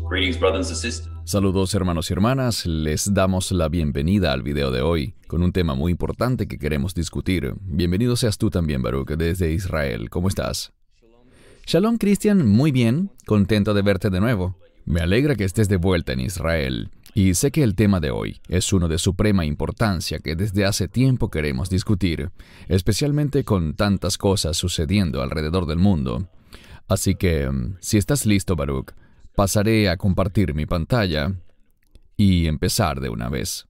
Greetings, brothers and sisters. Saludos hermanos y hermanas, les damos la bienvenida al video de hoy, con un tema muy importante que queremos discutir. Bienvenido seas tú también, Baruch, desde Israel. ¿Cómo estás? Shalom, Cristian, muy bien, contento de verte de nuevo. Me alegra que estés de vuelta en Israel. Y sé que el tema de hoy es uno de suprema importancia que desde hace tiempo queremos discutir, especialmente con tantas cosas sucediendo alrededor del mundo. Así que, si estás listo, Baruch, pasaré a compartir mi pantalla y empezar de una vez.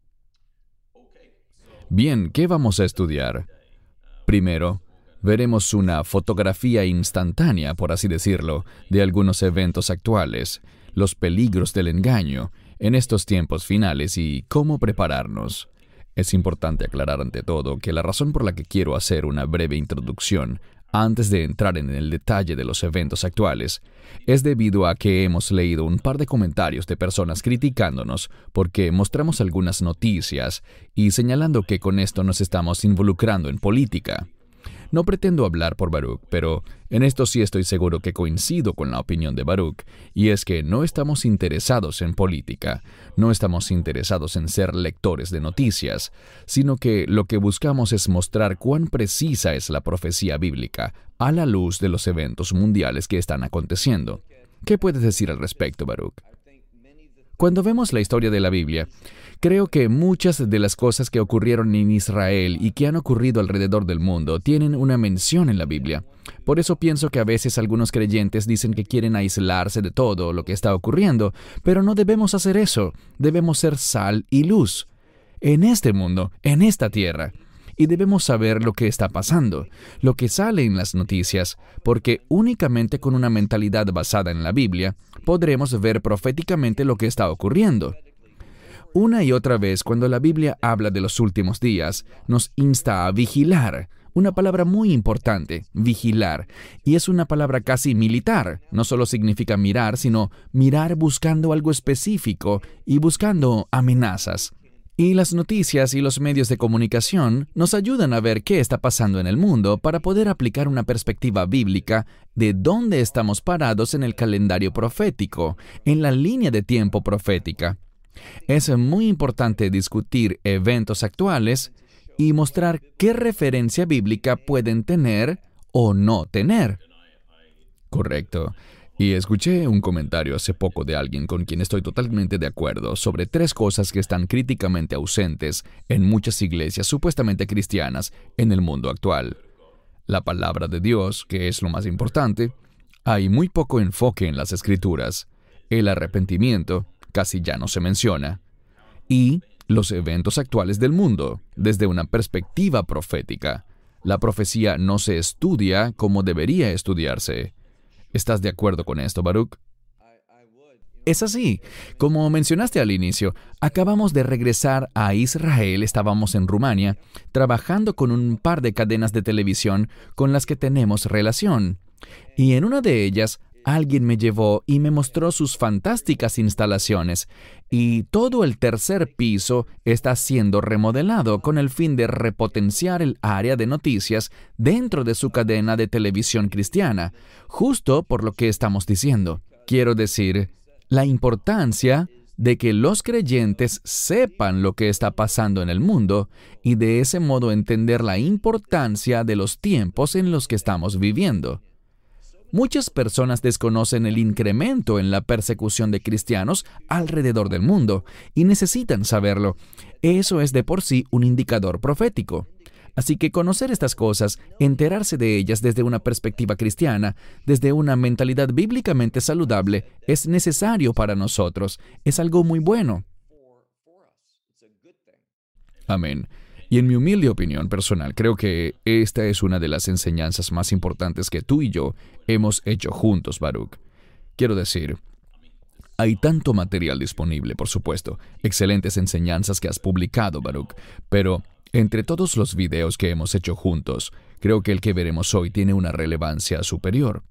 Bien, ¿qué vamos a estudiar? Primero, veremos una fotografía instantánea, por así decirlo, de algunos eventos actuales, los peligros del engaño en estos tiempos finales y cómo prepararnos. Es importante aclarar ante todo que la razón por la que quiero hacer una breve introducción antes de entrar en el detalle de los eventos actuales, es debido a que hemos leído un par de comentarios de personas criticándonos porque mostramos algunas noticias y señalando que con esto nos estamos involucrando en política. No pretendo hablar por Baruch, pero en esto sí estoy seguro que coincido con la opinión de Baruch, y es que no estamos interesados en política, no estamos interesados en ser lectores de noticias, sino que lo que buscamos es mostrar cuán precisa es la profecía bíblica a la luz de los eventos mundiales que están aconteciendo. ¿Qué puedes decir al respecto, Baruch? Cuando vemos la historia de la Biblia, creo que muchas de las cosas que ocurrieron en Israel y que han ocurrido alrededor del mundo tienen una mención en la Biblia. Por eso pienso que a veces algunos creyentes dicen que quieren aislarse de todo lo que está ocurriendo, pero no debemos hacer eso. Debemos ser sal y luz en este mundo, en esta tierra. Y debemos saber lo que está pasando, lo que sale en las noticias, porque únicamente con una mentalidad basada en la Biblia podremos ver proféticamente lo que está ocurriendo. Una y otra vez, cuando la Biblia habla de los últimos días, nos insta a vigilar. Una palabra muy importante, vigilar, y es una palabra casi militar. No solo significa mirar, sino mirar buscando algo específico y buscando amenazas. Y las noticias y los medios de comunicación nos ayudan a ver qué está pasando en el mundo para poder aplicar una perspectiva bíblica de dónde estamos parados en el calendario profético, en la línea de tiempo profética. Es muy importante discutir eventos actuales y mostrar qué referencia bíblica pueden tener o no tener. Correcto. Y escuché un comentario hace poco de alguien con quien estoy totalmente de acuerdo sobre 3 cosas que están críticamente ausentes en muchas iglesias supuestamente cristianas en el mundo actual. La palabra de Dios, que es lo más importante, hay muy poco enfoque en las Escrituras, el arrepentimiento casi ya no se menciona, y los eventos actuales del mundo, desde una perspectiva profética. La profecía no se estudia como debería estudiarse. ¿Estás de acuerdo con esto, Baruch? Es así. Como mencionaste al inicio, acabamos de regresar a Israel, estábamos en Rumania, trabajando con un par de cadenas de televisión con las que tenemos relación. Y en una de ellas, alguien me llevó y me mostró sus fantásticas instalaciones, y todo el 3er piso está siendo remodelado con el fin de repotenciar el área de noticias dentro de su cadena de televisión cristiana, justo por lo que estamos diciendo. Quiero decir, la importancia de que los creyentes sepan lo que está pasando en el mundo y de ese modo entender la importancia de los tiempos en los que estamos viviendo. Muchas personas desconocen el incremento en la persecución de cristianos alrededor del mundo y necesitan saberlo. Eso es de por sí un indicador profético. Así que conocer estas cosas, enterarse de ellas desde una perspectiva cristiana, desde una mentalidad bíblicamente saludable, es necesario para nosotros. Es algo muy bueno. Amén. Y en mi humilde opinión personal, creo que esta es una de las enseñanzas más importantes que tú y yo hemos hecho juntos, Baruch. Quiero decir, hay tanto material disponible, por supuesto, excelentes enseñanzas que has publicado, Baruch, pero entre todos los videos que hemos hecho juntos, creo que el que veremos hoy tiene una relevancia superior.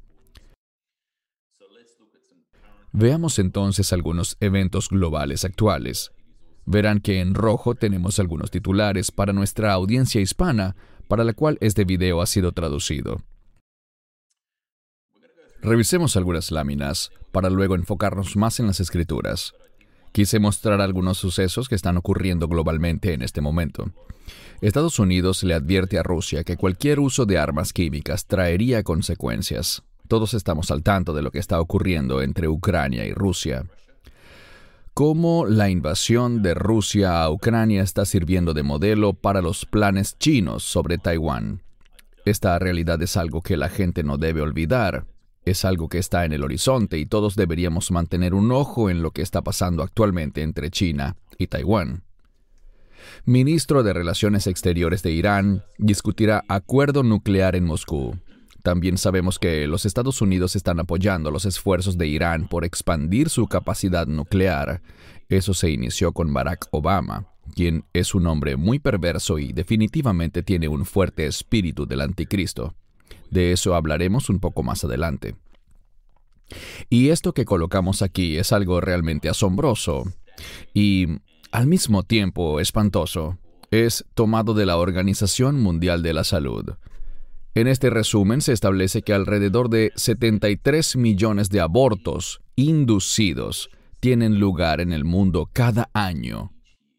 Veamos entonces algunos eventos globales actuales. Verán que en rojo tenemos algunos titulares para nuestra audiencia hispana, para la cual este video ha sido traducido. Revisemos algunas láminas para luego enfocarnos más en las Escrituras. Quise mostrar algunos sucesos que están ocurriendo globalmente en este momento. Estados Unidos le advierte a Rusia que cualquier uso de armas químicas traería consecuencias. Todos estamos al tanto de lo que está ocurriendo entre Ucrania y Rusia. Cómo la invasión de Rusia a Ucrania está sirviendo de modelo para los planes chinos sobre Taiwán. Esta realidad es algo que la gente no debe olvidar. Es algo que está en el horizonte y todos deberíamos mantener un ojo en lo que está pasando actualmente entre China y Taiwán. Ministro de Relaciones Exteriores de Irán discutirá acuerdo nuclear en Moscú. También sabemos que los Estados Unidos están apoyando los esfuerzos de Irán por expandir su capacidad nuclear. Eso se inició con Barack Obama, quien es un hombre muy perverso y definitivamente tiene un fuerte espíritu del anticristo. De eso hablaremos un poco más adelante. Y esto que colocamos aquí es algo realmente asombroso y, al mismo tiempo, espantoso. Es tomado de la Organización Mundial de la Salud. En este resumen se establece que alrededor de 73 millones de abortos inducidos tienen lugar en el mundo cada año.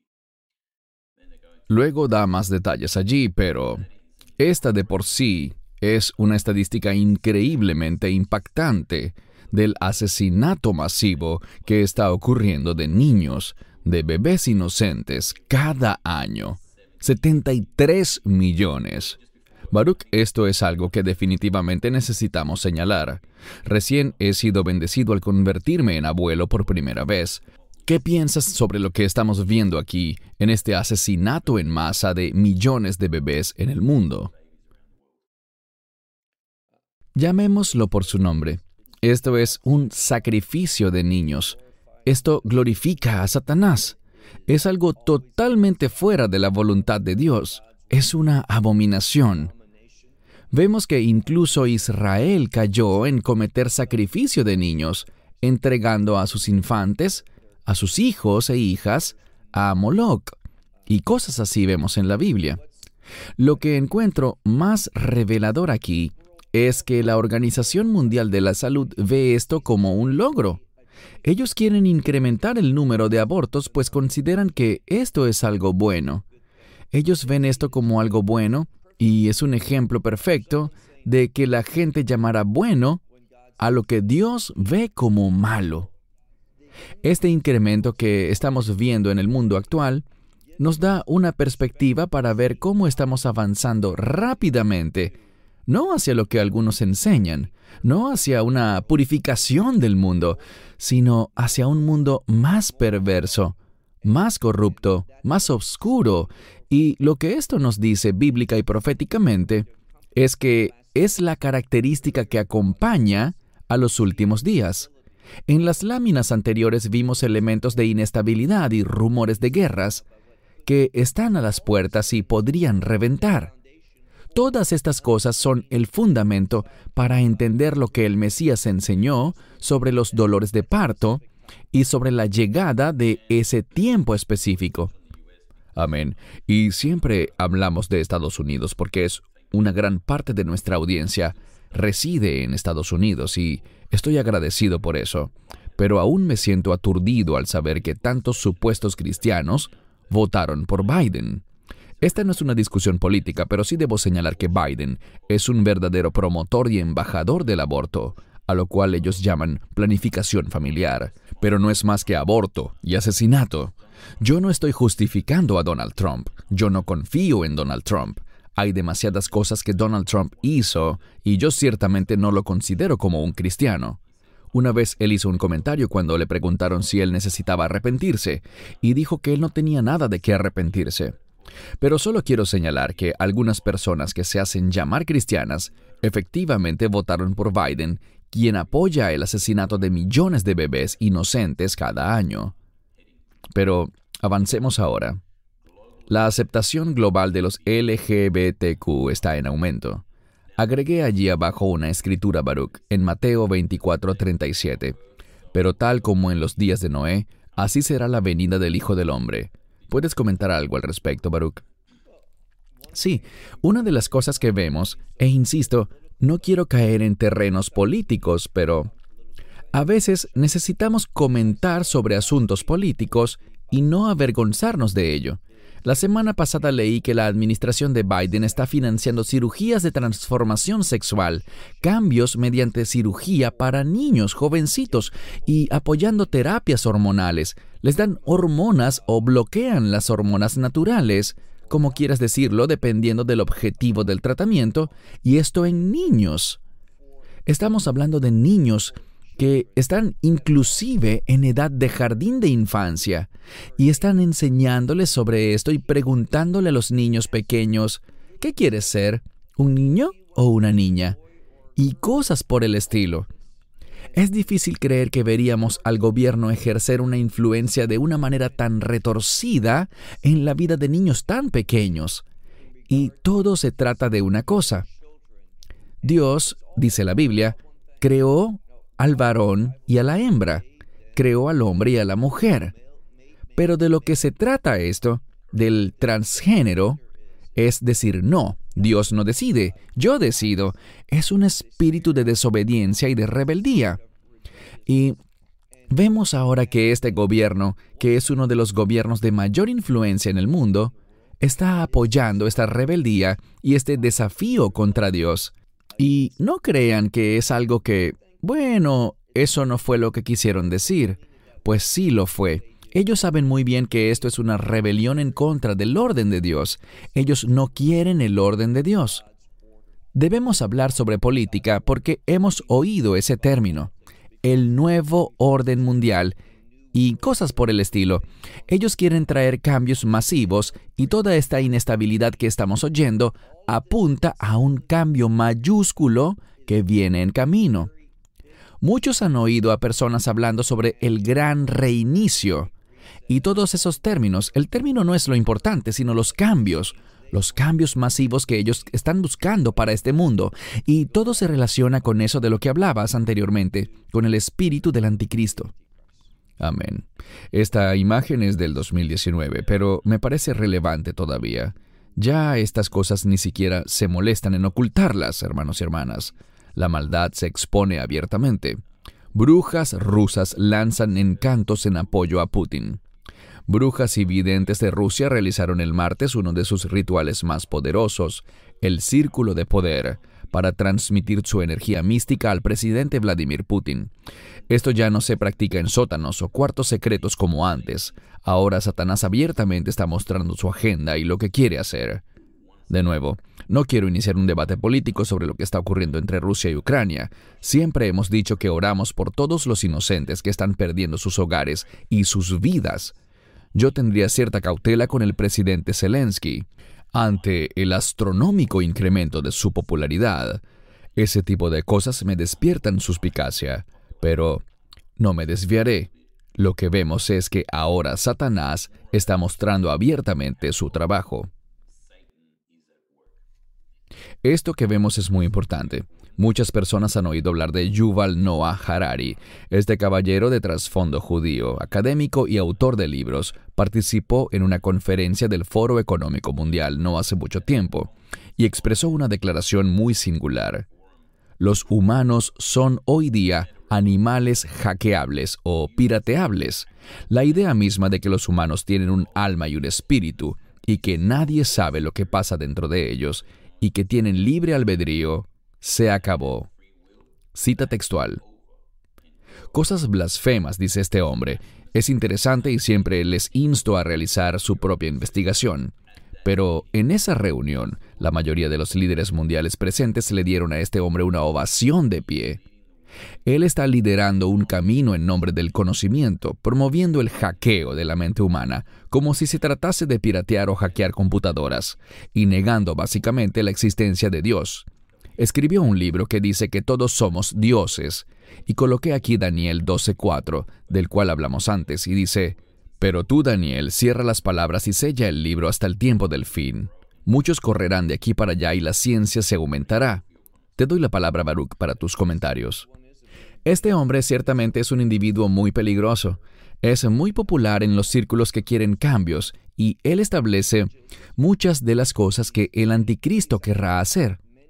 Luego da más detalles allí, pero esta de por sí es una estadística increíblemente impactante del asesinato masivo que está ocurriendo de niños, de bebés inocentes, cada año. 73 millones. Baruch, esto es algo que definitivamente necesitamos señalar. Recién he sido bendecido al convertirme en abuelo por primera vez. ¿Qué piensas sobre lo que estamos viendo aquí en este asesinato en masa de millones de bebés en el mundo? Llamémoslo por su nombre. Esto es un sacrificio de niños. Esto glorifica a Satanás. Es algo totalmente fuera de la voluntad de Dios. Es una abominación. Vemos que incluso Israel cayó en cometer sacrificio de niños, entregando a sus infantes, a sus hijos e hijas, a Moloch. Y cosas así vemos en la Biblia. Lo que encuentro más revelador aquí es que la Organización Mundial de la Salud ve esto como un logro. Ellos quieren incrementar el número de abortos, pues consideran que esto es algo bueno. Ellos ven esto como algo bueno y es un ejemplo perfecto de que la gente llamará bueno a lo que Dios ve como malo. Este incremento que estamos viendo en el mundo actual nos da una perspectiva para ver cómo estamos avanzando rápidamente, no hacia lo que algunos enseñan, no hacia una purificación del mundo, sino hacia un mundo más perverso, más corrupto, más oscuro. Y lo que esto nos dice bíblica y proféticamente es que es la característica que acompaña a los últimos días. En las láminas anteriores vimos elementos de inestabilidad y rumores de guerras que están a las puertas y podrían reventar. Todas estas cosas son el fundamento para entender lo que el Mesías enseñó sobre los dolores de parto y sobre la llegada de ese tiempo específico. Amén. Y siempre hablamos de Estados Unidos porque es una gran parte de nuestra audiencia reside en Estados Unidos y estoy agradecido por eso. Pero aún me siento aturdido al saber que tantos supuestos cristianos votaron por Biden. Esta no es una discusión política, pero sí debo señalar que Biden es un verdadero promotor y embajador del aborto, a lo cual ellos llaman planificación familiar, pero no es más que aborto y asesinato. Yo no estoy justificando a Donald Trump. Yo no confío en Donald Trump. Hay demasiadas cosas que Donald Trump hizo y yo ciertamente no lo considero como un cristiano. Una vez él hizo un comentario cuando le preguntaron si él necesitaba arrepentirse y dijo que él no tenía nada de qué arrepentirse. Pero solo quiero señalar que algunas personas que se hacen llamar cristianas efectivamente votaron por Biden, quien apoya el asesinato de millones de bebés inocentes cada año. Pero avancemos ahora. La aceptación global de los LGBTQ está en aumento. Agregué allí abajo una escritura, Baruch, en Mateo 24:37. Pero tal como en los días de Noé, así será la venida del Hijo del Hombre. ¿Puedes comentar algo al respecto, Baruch? Sí, una de las cosas que vemos, e insisto, No quiero caer en terrenos políticos, pero a veces necesitamos comentar sobre asuntos políticos y no avergonzarnos de ello. La semana pasada leí que la administración de Biden está financiando cirugías de transformación sexual, cambios mediante cirugía para niños jovencitos y apoyando terapias hormonales. Les dan hormonas o bloquean las hormonas naturales, como quieras decirlo, dependiendo del objetivo del tratamiento, y esto en niños. Estamos hablando de niños que están inclusive en edad de jardín de infancia y están enseñándoles sobre esto y preguntándole a los niños pequeños, ¿qué quieres ser? ¿Un niño o una niña? Y cosas por el estilo. Es difícil creer que veríamos al gobierno ejercer una influencia de una manera tan retorcida en la vida de niños tan pequeños. Y todo se trata de una cosa. Dios, dice la Biblia, creó al varón y a la hembra, creó al hombre y a la mujer. Pero de lo que se trata esto, del transgénero, es decir, no, Dios no decide, yo decido. Es un espíritu de desobediencia y de rebeldía. Y vemos ahora que este gobierno, que es uno de los gobiernos de mayor influencia en el mundo, está apoyando esta rebeldía y este desafío contra Dios. Y no crean que es algo que, bueno, eso no fue lo que quisieron decir. Pues sí lo fue. Ellos saben muy bien que esto es una rebelión en contra del orden de Dios. Ellos no quieren el orden de Dios. Debemos hablar sobre política porque hemos oído ese término, el nuevo orden mundial y cosas por el estilo. Ellos quieren traer cambios masivos y toda esta inestabilidad que estamos oyendo apunta a un cambio mayúsculo que viene en camino. Muchos han oído a personas hablando sobre el gran reinicio. Y todos esos términos, el término no es lo importante, sino los cambios masivos que ellos están buscando para este mundo. Y todo se relaciona con eso de lo que hablabas anteriormente, con el espíritu del anticristo. Amén. Esta imagen es del 2019, pero me parece relevante todavía. Ya estas cosas ni siquiera se molestan en ocultarlas, hermanos y hermanas. La maldad se expone abiertamente. Brujas rusas lanzan encantos en apoyo a Putin. Brujas y videntes de Rusia realizaron el martes uno de sus rituales más poderosos, el Círculo de Poder, para transmitir su energía mística al presidente Vladimir Putin. Esto ya no se practica en sótanos o cuartos secretos como antes. Ahora Satanás abiertamente está mostrando su agenda y lo que quiere hacer. De nuevo, no quiero iniciar un debate político sobre lo que está ocurriendo entre Rusia y Ucrania. Siempre hemos dicho que oramos por todos los inocentes que están perdiendo sus hogares y sus vidas. Yo tendría cierta cautela con el presidente Zelensky. Ante el astronómico incremento de su popularidad, ese tipo de cosas me despiertan suspicacia. Pero no me desviaré. Lo que vemos es que ahora Satanás está mostrando abiertamente su trabajo. Esto que vemos es muy importante. Muchas personas han oído hablar de Yuval Noah Harari. Este caballero de trasfondo judío, académico y autor de libros, participó en una conferencia del Foro Económico Mundial no hace mucho tiempo y expresó una declaración muy singular. Los humanos son hoy día animales hackeables o pirateables. La idea misma de que los humanos tienen un alma y un espíritu y que nadie sabe lo que pasa dentro de ellos y que tienen libre albedrío, se acabó. Cita textual. Cosas blasfemas, dice este hombre. Es interesante y siempre les insto a realizar su propia investigación. Pero en esa reunión, la mayoría de los líderes mundiales presentes le dieron a este hombre una ovación de pie. Él está liderando un camino en nombre del conocimiento, promoviendo el hackeo de la mente humana, como si se tratase de piratear o hackear computadoras, y negando básicamente la existencia de Dios. Escribió un libro que dice que todos somos dioses, y coloqué aquí Daniel 12:4, del cual hablamos antes, y dice: «Pero tú, Daniel, cierra las palabras y sella el libro hasta el tiempo del fin. Muchos correrán de aquí para allá y la ciencia se aumentará». Te doy la palabra, Baruch, para tus comentarios. Este hombre ciertamente es un individuo muy peligroso. Es muy popular en los círculos que quieren cambios, y él establece muchas de las cosas que el anticristo querrá hacer.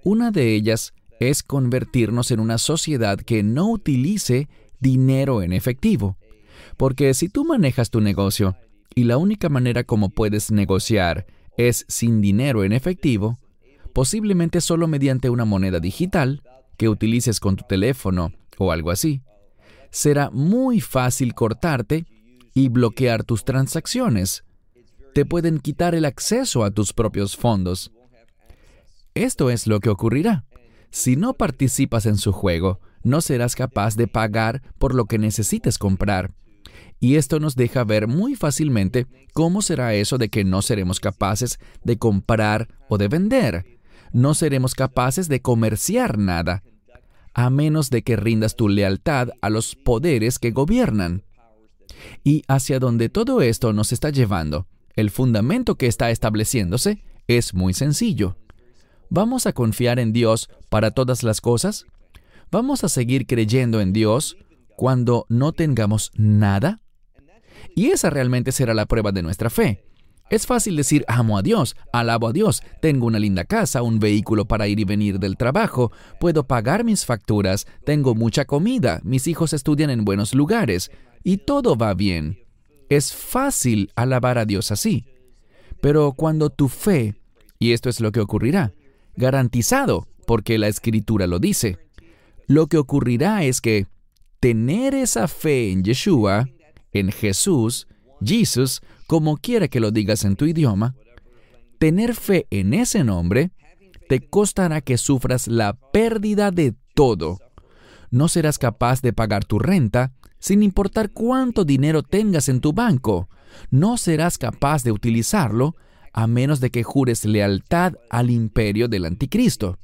Una de ellas es convertirnos en una sociedad que no utilice dinero en efectivo. Porque si tú manejas tu negocio y la única manera como puedes negociar es sin dinero en efectivo, posiblemente solo mediante una moneda digital que utilices con tu teléfono o algo así, será muy fácil cortarte y bloquear tus transacciones. Te pueden quitar el acceso a tus propios fondos. Esto es lo que ocurrirá. Si no participas en su juego, no serás capaz de pagar por lo que necesites comprar. Y esto nos deja ver muy fácilmente cómo será eso de que no seremos capaces de comprar o de vender. No seremos capaces de comerciar nada, a menos de que rindas tu lealtad a los poderes que gobiernan. Y hacia donde todo esto nos está llevando, el fundamento que está estableciéndose es muy sencillo. ¿Vamos a confiar en Dios para todas las cosas? ¿Vamos a seguir creyendo en Dios cuando no tengamos nada? Y esa realmente será la prueba de nuestra fe. Es fácil decir, amo a Dios, alabo a Dios, tengo una linda casa, un vehículo para ir y venir del trabajo, puedo pagar mis facturas, tengo mucha comida, mis hijos estudian en buenos lugares, y todo va bien. Es fácil alabar a Dios así. Pero cuando tu fe, y esto es lo que ocurrirá, garantizado, porque la Escritura lo dice, lo que ocurrirá es que tener esa fe en Yeshua, en Jesús, Jesus, como quiera que lo digas en tu idioma, tener fe en ese nombre te costará que sufras la pérdida de todo. No serás capaz de pagar tu renta sin importar cuánto dinero tengas en tu banco. No serás capaz de utilizarlo a menos de que jures lealtad al imperio del anticristo.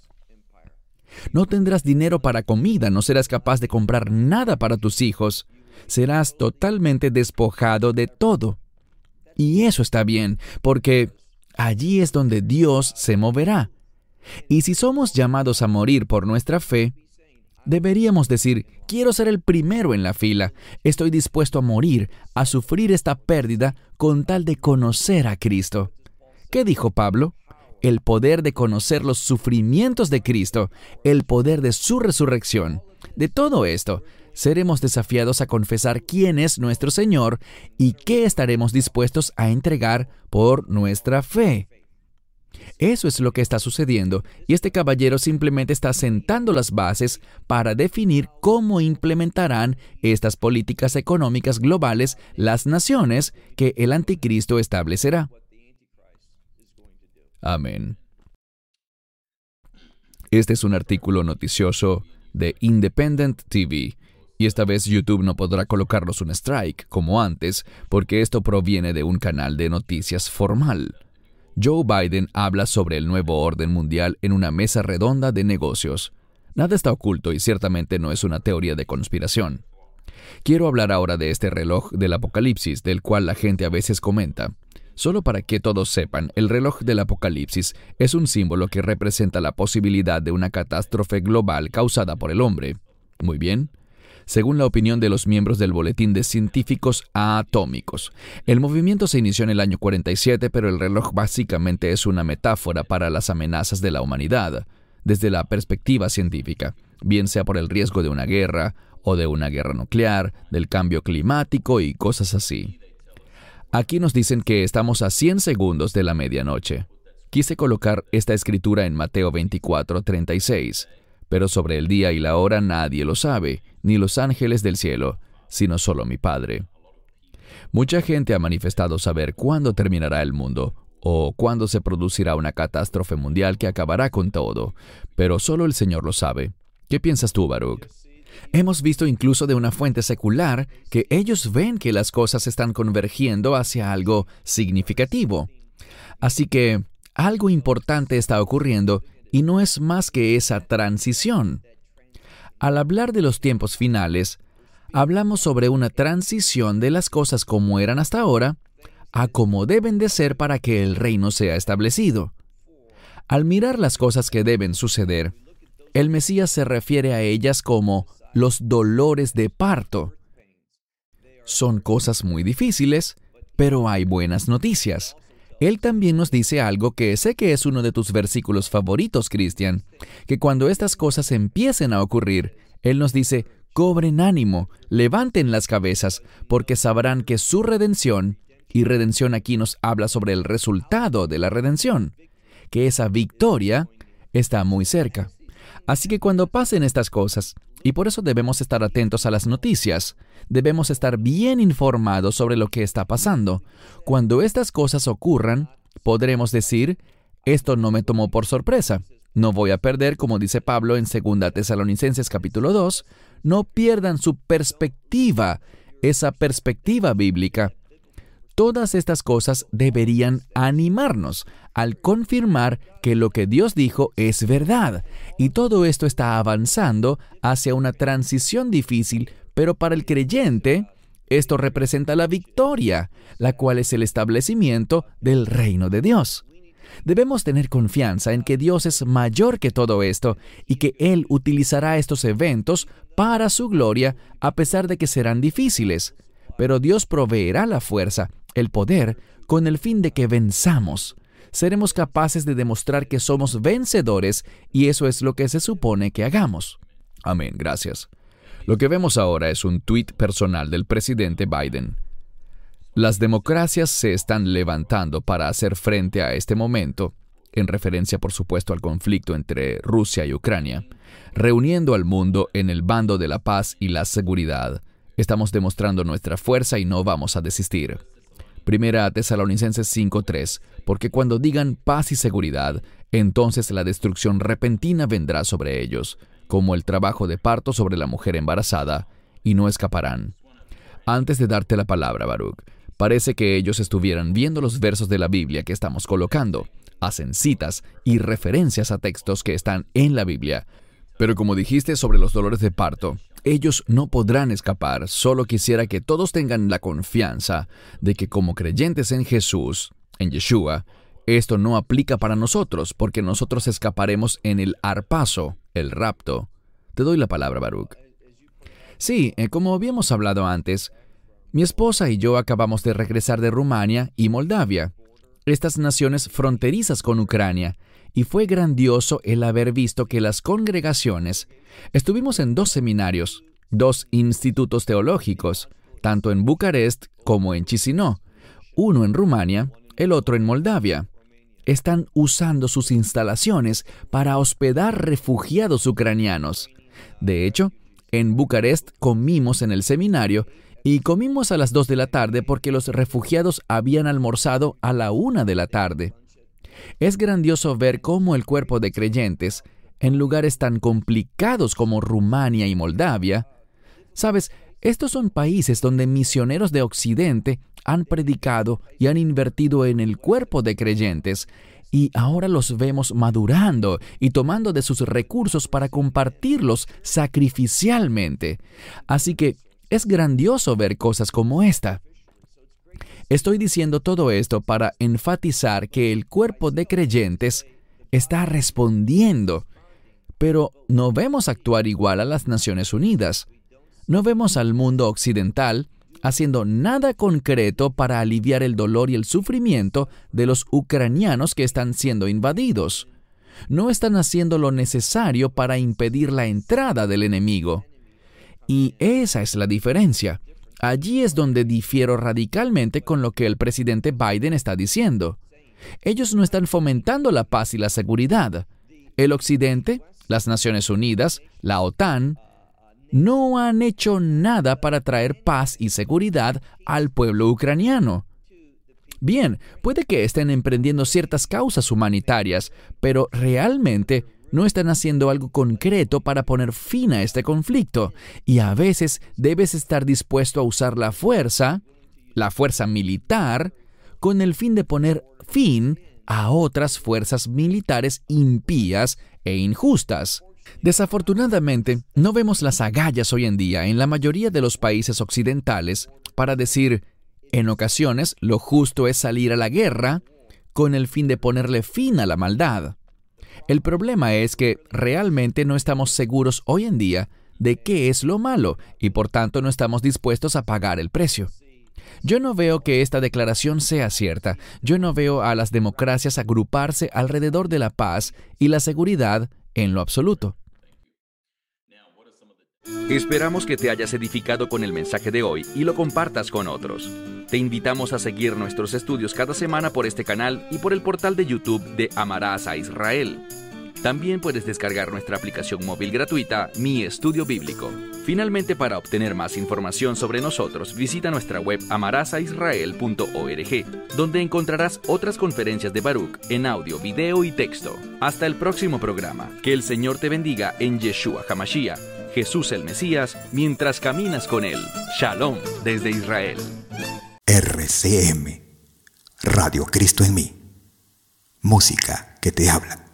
No tendrás dinero para comida, no serás capaz de comprar nada para tus hijos. Serás totalmente despojado de todo. Y eso está bien, porque allí es donde Dios se moverá. Y si somos llamados a morir por nuestra fe, deberíamos decir, quiero ser el primero en la fila. Estoy dispuesto a morir, a sufrir esta pérdida con tal de conocer a Cristo. ¿Qué dijo Pablo? El poder de conocer los sufrimientos de Cristo, el poder de su resurrección. De todo esto, seremos desafiados a confesar quién es nuestro Señor y qué estaremos dispuestos a entregar por nuestra fe. Eso es lo que está sucediendo, y este caballero simplemente está sentando las bases para definir cómo implementarán estas políticas económicas globales las naciones que el anticristo establecerá. Amén. Este es un artículo noticioso de Independent TV, y esta vez YouTube no podrá colocarnos un strike como antes, porque esto proviene de un canal de noticias formal. Joe Biden habla sobre el nuevo orden mundial en una mesa redonda de negocios. Nada está oculto y ciertamente no es una teoría de conspiración. Quiero hablar ahora de este reloj del Apocalipsis, del cual la gente a veces comenta. Solo para que todos sepan, el reloj del Apocalipsis es un símbolo que representa la posibilidad de una catástrofe global causada por el hombre. Muy bien. Según la opinión de los miembros del Boletín de Científicos Atómicos, el movimiento se inició en el año 47, pero el reloj básicamente es una metáfora para las amenazas de la humanidad, desde la perspectiva científica, bien sea por el riesgo de una guerra, o de una guerra nuclear, del cambio climático y cosas así. Aquí nos dicen que estamos a 100 segundos de la medianoche. Quise colocar esta escritura en Mateo 24:36, pero sobre el día y la hora nadie lo sabe, ni los ángeles del cielo, sino solo mi Padre. Mucha gente ha manifestado saber cuándo terminará el mundo, o cuándo se producirá una catástrofe mundial que acabará con todo, pero solo el Señor lo sabe. ¿Qué piensas tú, Baruch? Hemos visto incluso de una fuente secular que ellos ven que las cosas están convergiendo hacia algo significativo. Así que algo importante está ocurriendo y no es más que esa transición. Al hablar de los tiempos finales, hablamos sobre una transición de las cosas como eran hasta ahora a como deben de ser para que el reino sea establecido. Al mirar las cosas que deben suceder, el Mesías se refiere a ellas como los dolores de parto. Son cosas muy difíciles, pero hay buenas noticias. Él también nos dice algo que sé que es uno de tus versículos favoritos, Cristian, que cuando estas cosas empiecen a ocurrir, Él nos dice, cobren ánimo, levanten las cabezas, porque sabrán que su redención, y redención aquí nos habla sobre el resultado de la redención, que esa victoria está muy cerca. Así que cuando pasen estas cosas, y por eso debemos estar atentos a las noticias, debemos estar bien informados sobre lo que está pasando. Cuando estas cosas ocurran, podremos decir, esto no me tomó por sorpresa. No voy a perder, como dice Pablo en 2 Tesalonicenses capítulo 2, no pierdan su perspectiva, esa perspectiva bíblica. Todas estas cosas deberían animarnos al confirmar que lo que Dios dijo es verdad. Y todo esto está avanzando hacia una transición difícil, pero para el creyente, esto representa la victoria, la cual es el establecimiento del reino de Dios. Debemos tener confianza en que Dios es mayor que todo esto y que Él utilizará estos eventos para su gloria a pesar de que serán difíciles. Pero Dios proveerá la fuerza, el poder, con el fin de que venzamos. Seremos capaces de demostrar que somos vencedores y eso es lo que se supone que hagamos. Amén, gracias. Lo que vemos ahora es un tuit personal del presidente Biden. Las democracias se están levantando para hacer frente a este momento, en referencia por supuesto al conflicto entre Rusia y Ucrania, reuniendo al mundo en el bando de la paz y la seguridad. Estamos demostrando nuestra fuerza y no vamos a desistir. Primera Tesalonicenses 5:3, porque cuando digan paz y seguridad, entonces la destrucción repentina vendrá sobre ellos, como el trabajo de parto sobre la mujer embarazada, y no escaparán. Antes de darte la palabra, Baruch, parece que ellos estuvieran viendo los versos de la Biblia que estamos colocando. Hacen citas y referencias a textos que están en la Biblia. Pero como dijiste sobre los dolores de parto, ellos no podrán escapar. Solo quisiera que todos tengan la confianza de que como creyentes en Jesús, en Yeshua, esto no aplica para nosotros, porque nosotros escaparemos en el harpazo, el rapto. Te doy la palabra, Baruch. Sí, como habíamos hablado antes, mi esposa y yo acabamos de regresar de Rumania y Moldavia, estas naciones fronterizas con Ucrania, y fue grandioso el haber visto que las congregaciones, estuvimos en 2 seminarios, 2 institutos teológicos, tanto en Bucarest como en Chisinau, uno en Rumania, el otro en Moldavia. Están usando sus instalaciones para hospedar refugiados ucranianos. De hecho, en Bucarest comimos en el seminario y comimos a las 2 de la tarde porque los refugiados habían almorzado a la 1 de la tarde. Es grandioso ver cómo el cuerpo de creyentes, en lugares tan complicados como Rumania y Moldavia, ¿sabes? Estos son países donde misioneros de Occidente han predicado y han invertido en el cuerpo de creyentes, y ahora los vemos madurando y tomando de sus recursos para compartirlos sacrificialmente. Así que es grandioso ver cosas como esta. Estoy diciendo todo esto para enfatizar que el cuerpo de creyentes está respondiendo, pero no vemos actuar igual a las Naciones Unidas. No vemos al mundo occidental haciendo nada concreto para aliviar el dolor y el sufrimiento de los ucranianos que están siendo invadidos. No están haciendo lo necesario para impedir la entrada del enemigo. Y esa es la diferencia. Allí es donde difiero radicalmente con lo que el presidente Biden está diciendo. Ellos no están fomentando la paz y la seguridad. El Occidente, las Naciones Unidas, la OTAN, no han hecho nada para traer paz y seguridad al pueblo ucraniano. Bien, puede que estén emprendiendo ciertas causas humanitarias, pero realmente no están haciendo algo concreto para poner fin a este conflicto. Y a veces debes estar dispuesto a usar la fuerza militar, con el fin de poner fin a otras fuerzas militares impías e injustas. Desafortunadamente, no vemos las agallas hoy en día en la mayoría de los países occidentales para decir, en ocasiones, lo justo es salir a la guerra con el fin de ponerle fin a la maldad. El problema es que realmente no estamos seguros hoy en día de qué es lo malo y por tanto no estamos dispuestos a pagar el precio. Yo no veo que esta declaración sea cierta. Yo no veo a las democracias agruparse alrededor de la paz y la seguridad en lo absoluto. Esperamos que te hayas edificado con el mensaje de hoy y lo compartas con otros. Te invitamos a seguir nuestros estudios cada semana por este canal y por el portal de YouTube de Amarás a Israel. También puedes descargar nuestra aplicación móvil gratuita, Mi Estudio Bíblico. Finalmente, para obtener más información sobre nosotros, visita nuestra web amarasaisrael.org, donde encontrarás otras conferencias de Baruch en audio, video y texto. Hasta el próximo programa. Que el Señor te bendiga en Yeshua HaMashiach, Jesús el Mesías, mientras caminas con Él. Shalom desde Israel. RCM, Radio Cristo en mí. Música que te habla.